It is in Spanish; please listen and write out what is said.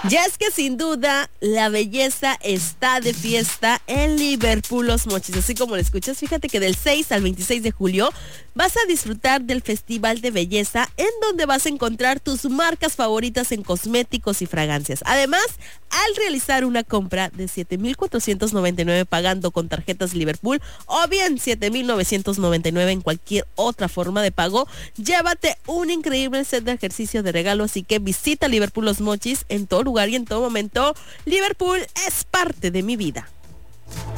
Ya es que sin duda la belleza está de fiesta en Liverpool Los Mochis, así como lo escuchas. Fíjate que del 6 al 26 de julio vas a disfrutar del Festival de Belleza, en donde vas a encontrar tus marcas favoritas en cosméticos y fragancias. Además, al realizar una compra de 7,499 pagando con tarjetas Liverpool o bien 7,999 en cualquier otra forma de pago, llévate un increíble set de ejercicio de regalo. Así que visita Liverpool Los Mochis en todo lugar y en todo momento. Liverpool es parte de mi vida.